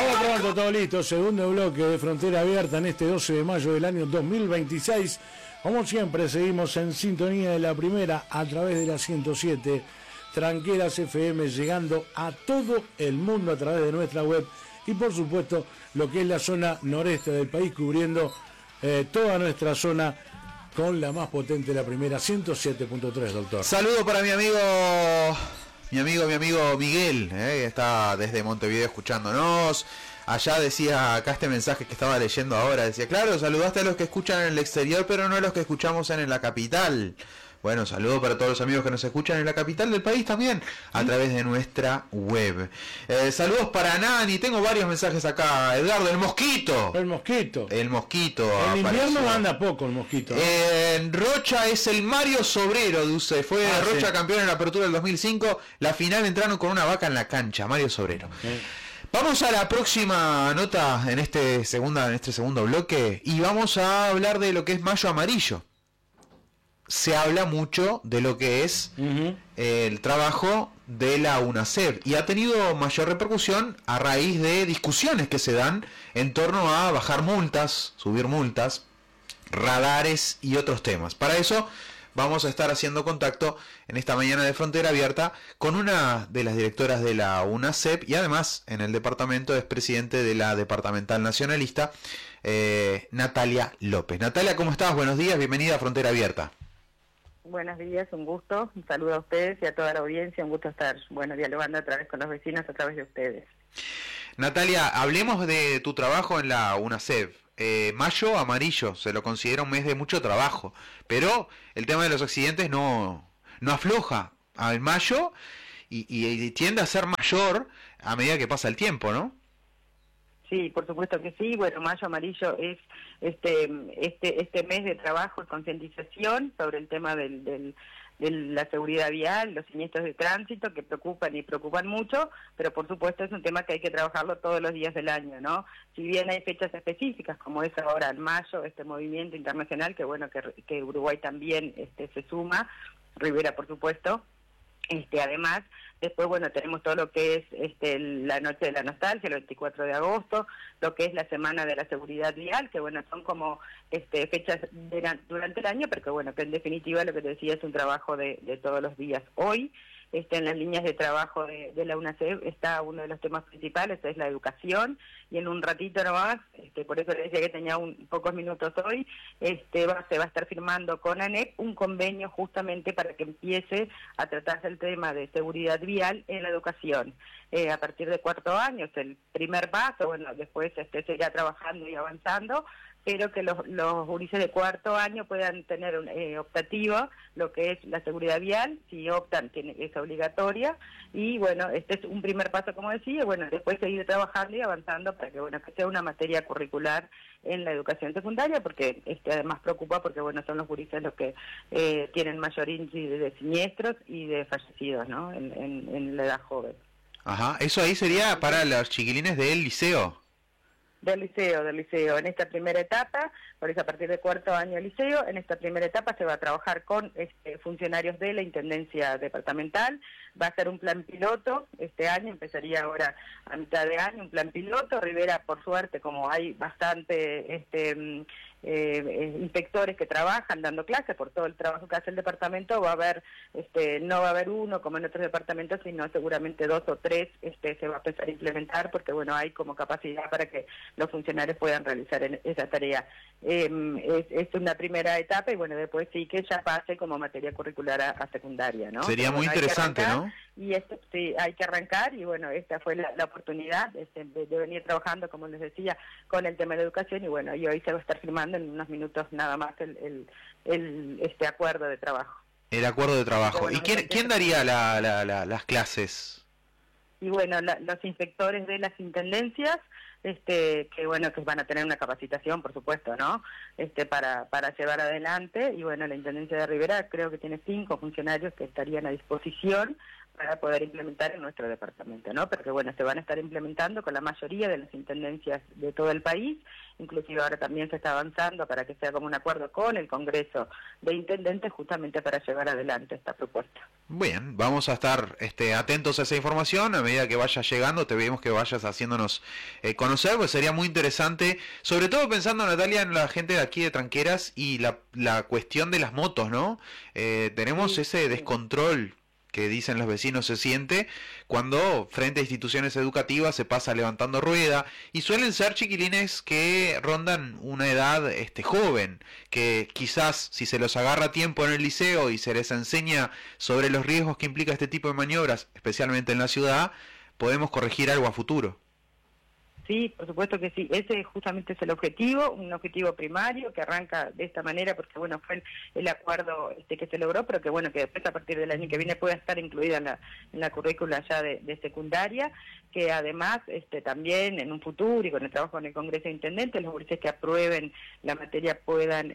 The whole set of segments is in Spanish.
Vamos pronto, todo listo. Segundo bloque de Frontera Abierta en este 12 de mayo del año 2026. Como siempre, seguimos en sintonía de la primera a través de la 107 Tranqueras FM, llegando a todo el mundo a través de nuestra web y, por supuesto, lo que es la zona noreste del país, cubriendo toda nuestra zona con la más potente, la primera 107.3, doctor. Saludo para mi amigo Miguel, que está desde Montevideo escuchándonos. Allá decía, acá este mensaje que estaba leyendo ahora, decía, claro, saludaste a los que escuchan en el exterior, pero no a los que escuchamos en la capital. Bueno, saludo para todos los amigos que nos escuchan en la capital del país también, a través de nuestra web. Saludos para Nani, tengo varios mensajes acá. Edgardo, el mosquito. El mosquito. El mosquito. En invierno anda poco el mosquito. En Rocha es el Mario Sobrero, dice. Fue Rocha sí, campeón en la apertura del 2005. La final entraron con una vaca en la cancha, Mario Sobrero. Vamos a la próxima nota en este segundo bloque y vamos a hablar de lo que es Mayo Amarillo. Se habla mucho de lo que es el trabajo de la UNACEF y ha tenido mayor repercusión a raíz de discusiones que se dan en torno a bajar multas, subir multas, radares y otros temas. Para eso vamos a estar haciendo contacto en esta mañana de Frontera Abierta con una de las directoras de la UNACEF y además en el departamento es presidente de la Departamental Nacionalista, Natalia López. Natalia, ¿cómo estás? Buenos días, bienvenida a Frontera Abierta. Buenos días, un gusto, un saludo a ustedes y a toda la audiencia, un gusto estar, dialogando a través con los vecinos, a través de ustedes. Natalia, hablemos de tu trabajo en la UNACEF. Mayo Amarillo, se lo considera un mes de mucho trabajo, pero el tema de los accidentes no afloja al mayo y tiende a ser mayor a medida que pasa el tiempo, ¿no? Sí, por supuesto que sí. Bueno, Mayo Amarillo es este mes de trabajo y concientización sobre el tema de la seguridad vial, los siniestros de tránsito que preocupan mucho, pero por supuesto es un tema que hay que trabajarlo todos los días del año, ¿no? Si bien hay fechas específicas, como es ahora en mayo, este movimiento internacional, que Uruguay también se suma, Rivera por supuesto. Además, después, tenemos todo lo que es la Noche de la Nostalgia, el 24 de agosto, lo que es la Semana de la Seguridad Vial, que son como fechas durante el año, pero que en definitiva lo que te decía es un trabajo de todos los días. Hoy, en las líneas de trabajo de la UNACEF está uno de los temas principales, es la educación, y en un ratito nomás, por eso le decía que tenía pocos minutos hoy, se va a estar firmando con ANEP un convenio justamente para que empiece a tratarse el tema de seguridad vial en la educación. A partir de cuarto año es el primer paso, después seguirá trabajando y avanzando, pero que los gurises de cuarto año puedan tener optativa lo que es la seguridad vial, si optan es obligatoria, y este es un primer paso, como decía, después seguir trabajando y avanzando para que sea una materia curricular en la educación secundaria, porque además preocupa porque son los gurises los que tienen mayor índice de siniestros y de fallecidos, ¿no? en la edad joven. Ajá, eso ahí sería para los chiquilines del liceo. Del liceo, en esta primera etapa, por eso a partir de cuarto año de liceo, en esta primera etapa se va a trabajar con funcionarios de la Intendencia Departamental, va a ser un plan piloto, este año, empezaría ahora a mitad de año, un plan piloto. Rivera, por suerte, como hay bastante inspectores que trabajan dando clases por todo el trabajo que hace el departamento, va a haber, no va a haber uno como en otros departamentos, sino seguramente 2 o 3 se va a empezar a implementar, porque hay como capacidad para que los funcionarios puedan realizar esa tarea. Es una primera etapa y después sí que ya pase como materia curricular a secundaria, ¿no? Sería muy interesante, ¿no? Y esto sí, hay que arrancar y esta fue la oportunidad de venir trabajando, como les decía, con el tema de la educación y hoy se va a estar firmando en unos minutos nada más este acuerdo de trabajo. El acuerdo de trabajo. ¿Y quién daría las clases? Y los inspectores de las intendencias, que van a tener una capacitación, por supuesto, ¿no? Para llevar adelante, y la Intendencia de Rivera creo que tiene 5 funcionarios que estarían a disposición para poder implementar en nuestro departamento, ¿no? Pero que bueno, se van a estar implementando con la mayoría de las intendencias de todo el país, inclusive ahora también se está avanzando para que sea como un acuerdo con el Congreso de Intendentes justamente para llevar adelante esta propuesta. Bien, vamos a estar atentos a esa información, a medida que vaya llegando, te pedimos que vayas haciéndonos conocer, pues sería muy interesante, sobre todo pensando, Natalia, en la gente de aquí de Tranqueras y la cuestión de las motos, ¿no? Tenemos ese descontrol que dicen los vecinos se siente cuando frente a instituciones educativas se pasa levantando rueda, y suelen ser chiquilines que rondan una edad joven, que quizás si se los agarra a tiempo en el liceo y se les enseña sobre los riesgos que implica este tipo de maniobras, especialmente en la ciudad, podemos corregir algo a futuro. Sí, por supuesto que sí. Ese justamente es el objetivo, un objetivo primario que arranca de esta manera porque, bueno, fue el acuerdo que se logró, pero que, bueno, que después a partir del año que viene pueda estar incluida en la currícula ya de secundaria, que además también en un futuro y con el trabajo en el Congreso de Intendentes, los gurises que aprueben la materia puedan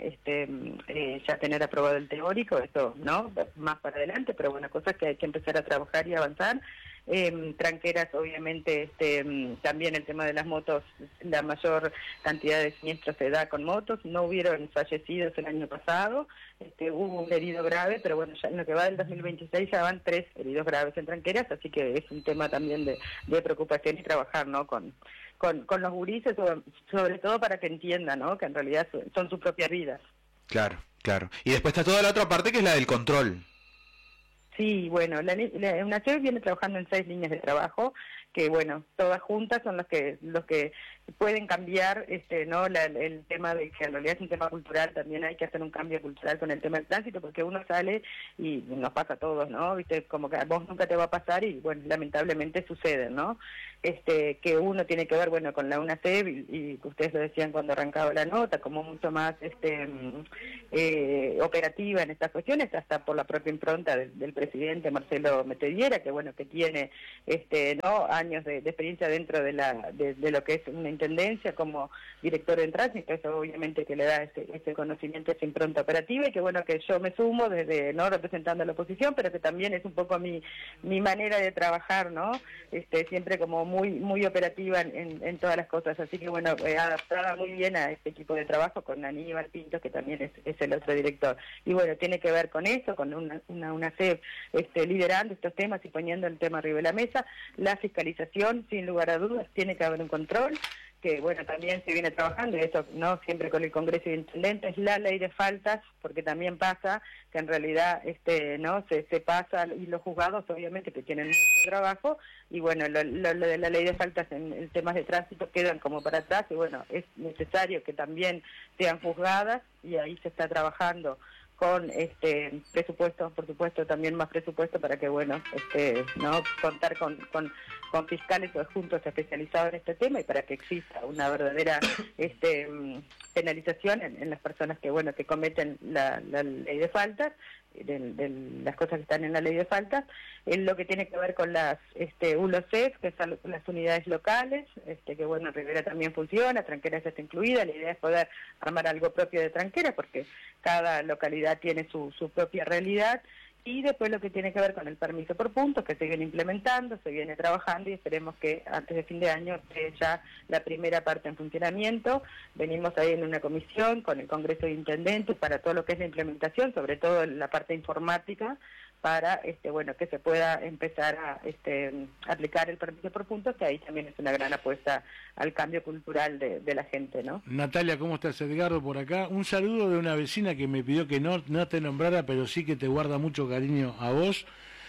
ya tener aprobado el teórico, esto, ¿no? Más para adelante, pero bueno, cosas que hay que empezar a trabajar y avanzar. Tranqueras, obviamente, también el tema de las motos, la mayor cantidad de siniestros se da con motos, no hubieron fallecidos el año pasado, hubo un herido grave, pero bueno, ya en lo que va del 2026 ya van 3 heridos graves en Tranqueras, así que es un tema también de preocupación y trabajar, ¿no? Con los gurises, sobre todo para que entiendan, ¿no? Que en realidad son sus propias vidas. Claro, claro. Y después está toda la otra parte que es la del control. Sí, bueno, la UNACEF viene trabajando en 6 líneas de trabajo, que bueno, todas juntas son los que pueden cambiar no el tema de que en realidad es un tema cultural, también hay que hacer un cambio cultural con el tema del tránsito, porque uno sale y nos pasa a todos, ¿no? Viste, como que a vos nunca te va a pasar y bueno, lamentablemente sucede, ¿no? Que uno tiene que ver, bueno, con la UNACEF y ustedes lo decían cuando arrancaba la nota, como mucho más operativa en estas cuestiones, hasta por la propia impronta del presidente Marcelo Metediera, que bueno, que tiene no años de experiencia dentro de lo que es una intendencia como director de tránsito, eso obviamente que le da ese conocimiento, esa impronta operativa, y que bueno, que yo me sumo desde no representando a la oposición, pero que también es un poco mi manera de trabajar, ¿no? Siempre como muy operativa en todas las cosas, así que bueno, adaptada muy bien a este equipo de trabajo con Aníbal Pinto, que también es el otro director. Y bueno, tiene que ver con eso, con una CEP liderando estos temas y poniendo el tema arriba de la mesa. La fiscalización, sin lugar a dudas, tiene que haber un control, que bueno, también se viene trabajando, y eso no siempre con el Congreso de Intendentes, la ley de faltas, porque también pasa que en realidad no se pasa, y los juzgados obviamente que tienen mucho trabajo, y bueno, lo de la ley de faltas en temas de tránsito quedan como para atrás, y bueno, es necesario que también sean juzgadas, y ahí se está trabajando con presupuesto, por supuesto, también más presupuesto para que, bueno, no contar con fiscales o adjuntos especializados en este tema y para que exista una verdadera penalización en las personas que, bueno, que cometen la ley de faltas, de las cosas que están en la ley de faltas, en lo que tiene que ver con las ULOCEF, que son las unidades locales, que bueno, Rivera también funciona, Tranqueras está incluida, la idea es poder armar algo propio de Tranqueras, porque cada localidad tiene su propia realidad, y después lo que tiene que ver con el permiso por puntos, que se viene implementando, se viene trabajando, y esperemos que antes de fin de año esté ya la primera parte en funcionamiento. Venimos ahí en una comisión con el Congreso de Intendentes para todo lo que es la implementación, sobre todo la parte informática, para bueno, que se pueda empezar a aplicar el permiso por puntos, que ahí también es una gran apuesta al cambio cultural de la gente, ¿no? Natalia, ¿cómo estás? Edgardo por acá. Un saludo de una vecina que me pidió que no te nombrara, pero sí que te guarda mucho cariño a vos.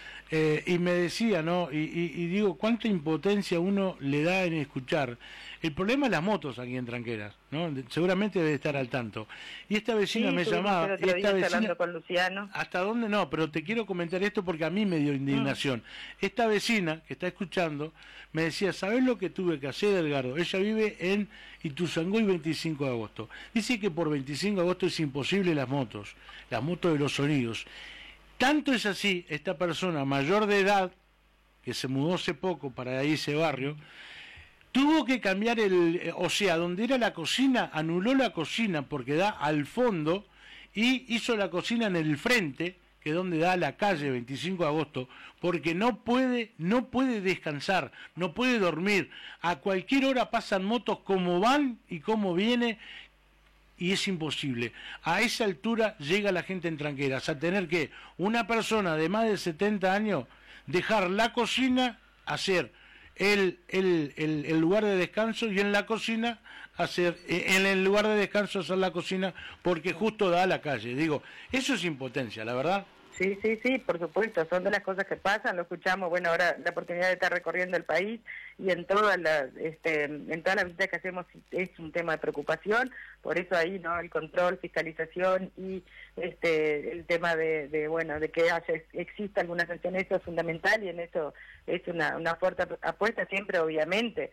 Y me decía, ¿no? Y digo, cuánta impotencia uno le da en escuchar. El problema es las motos aquí en Tranqueras, ¿no? Seguramente debe estar al tanto. Y esta vecina me llamaba. Esta vecina, hablando con Luciano. ¿Hasta dónde? No, pero te quiero comentar esto porque a mí me dio indignación. Esta vecina que está escuchando me decía, ¿sabés lo que tuve que hacer, Edgardo? Ella vive en Ituzaingó y 25 de agosto. Dice que por 25 de agosto es imposible las motos de los sonidos. Tanto es así, esta persona mayor de edad, que se mudó hace poco para ahí ese barrio, tuvo que cambiar donde era la cocina, anuló la cocina porque da al fondo y hizo la cocina en el frente, que donde da la calle 25 de agosto, porque no puede descansar, no puede dormir. A cualquier hora pasan motos como van y como viene, y es imposible. A esa altura llega la gente en Tranqueras a tener que una persona de más de 70 años dejar la cocina, hacer el lugar de descanso, y en la cocina hacer, en el lugar de descanso hacer la cocina, porque justo da a la calle. Digo, eso es impotencia, la verdad. Sí, por supuesto, son de las cosas que pasan, lo escuchamos, bueno, ahora la oportunidad de estar recorriendo el país, y en todas las visitas que hacemos es un tema de preocupación, por eso ahí, ¿no?, el control, fiscalización y el tema de que exista alguna sanción, eso es fundamental, y en eso es una fuerte apuesta siempre, obviamente,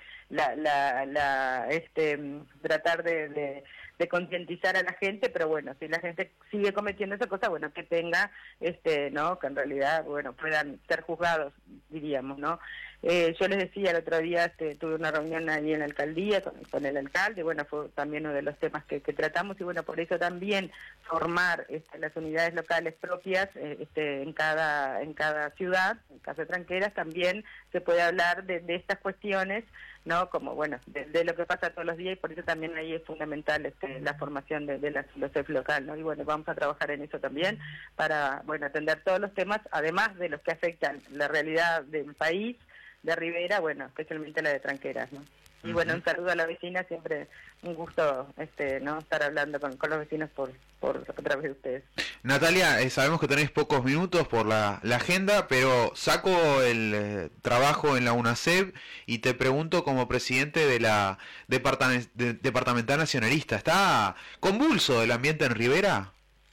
tratar de concientizar a la gente, pero bueno, si la gente sigue cometiendo esa cosa, bueno, que tenga, ¿no?, que en realidad, bueno, puedan ser juzgados, diríamos, ¿no? Yo les decía el otro día, tuve una reunión ahí en la alcaldía con el alcalde, bueno, fue también uno de los temas que tratamos, y bueno, por eso también formar las unidades locales propias en cada ciudad, en caso de Tranqueras, también se puede hablar de estas cuestiones, ¿no?, como bueno, de lo que pasa todos los días, y por eso también ahí es fundamental la formación de la CEF local, ¿no? Y bueno, vamos a trabajar en eso también para, bueno, atender todos los temas, además de los que afectan la realidad del país, de Rivera, bueno, especialmente la de Tranqueras, ¿no? Y bueno, un saludo a la vecina, siempre un gusto no estar hablando con los vecinos por a través de ustedes. Natalia, sabemos que tenéis pocos minutos por la agenda, pero saco el trabajo en la UNACEP y te pregunto, como presidente de la departamental nacionalista, ¿está convulso el ambiente en Rivera?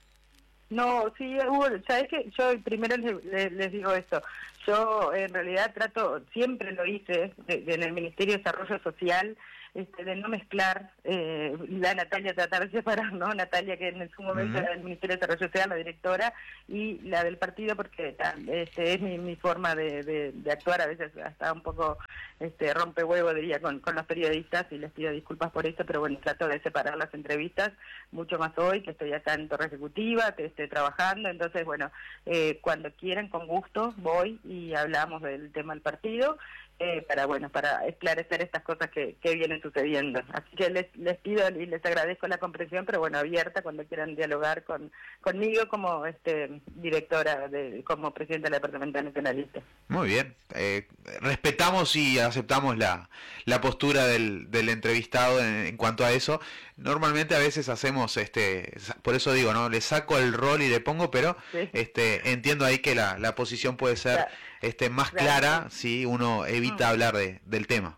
No, sí, Hugo, ¿sabes qué? Yo primero les digo esto. Yo en realidad siempre lo hice en el Ministerio de Desarrollo Social, de no mezclar, la Natalia tratar de separar, ¿no? Natalia, que en su momento era del Ministerio de Desarrollo Social, la directora, y la del partido, porque es mi forma de actuar, a veces hasta un poco rompehuevo, diría, con los periodistas, y les pido disculpas por eso, pero bueno, trato de separar las entrevistas, mucho más hoy, que estoy acá en Torre Ejecutiva, trabajando, entonces bueno, cuando quieran, con gusto, voy y hablamos del tema del partido, para esclarecer estas cosas que vienen sucediendo. Así que les pido y les agradezco la comprensión, pero bueno, abierta cuando quieran dialogar conmigo como directora, como presidenta de la Departamental Nacionalista. Muy bien, respetamos y aceptamos la postura del entrevistado en cuanto a eso. Normalmente a veces hacemos, por eso digo, ¿no? Le saco el rol y le pongo, pero sí. Entiendo ahí que la posición puede ser más clara si uno evita hablar del tema.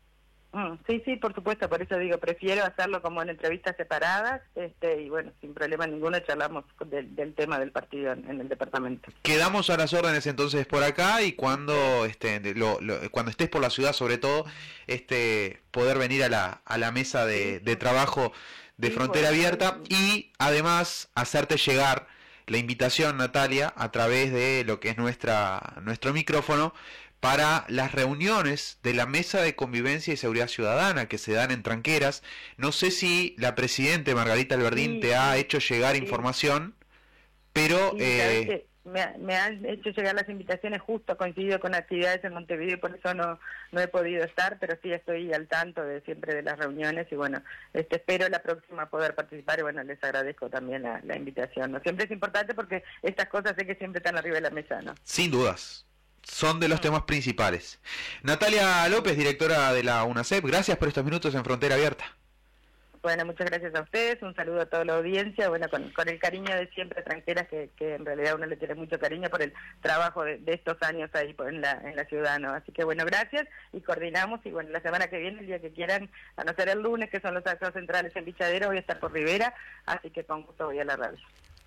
Sí, por supuesto, por eso digo, prefiero hacerlo como en entrevistas separadas, y bueno, sin problema ninguno charlamos del tema del partido en el departamento. Quedamos a las órdenes entonces por acá, y cuando cuando estés por la ciudad, sobre todo, poder venir a la mesa de trabajo de Frontera Abierta, y además hacerte llegar la invitación, Natalia, a través de lo que es nuestro micrófono, para las reuniones de la Mesa de Convivencia y Seguridad Ciudadana que se dan en Tranqueras. No sé si la presidenta Margarita Alberdín te ha hecho llegar información, pero... Me han hecho llegar las invitaciones, justo coincidido con actividades en Montevideo, por eso no he podido estar, pero sí estoy al tanto siempre de las reuniones, y bueno, espero la próxima poder participar, y bueno, les agradezco también la invitación, ¿no? Siempre es importante porque estas cosas sé que siempre están arriba de la mesa, ¿no? Sin dudas. Son de los temas principales. Natalia López, directora de la UNACEP, gracias por estos minutos en Frontera Abierta. Bueno, muchas gracias a ustedes, un saludo a toda la audiencia, bueno, con el cariño de siempre, Tranqueras, que en realidad uno le tiene mucho cariño por el trabajo de estos años ahí en la ciudad, ¿no? Así que bueno, gracias, y coordinamos, y bueno, la semana que viene, el día que quieran, a no ser el lunes, que son los actos centrales en Vichadero, voy a estar por Rivera, así que con gusto voy a la radio.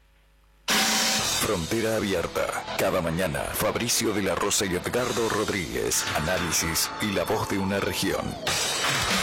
Frontera Abierta. Cada mañana, Fabricio de la Rosa y Edgardo Rodríguez. Análisis y la voz de una región.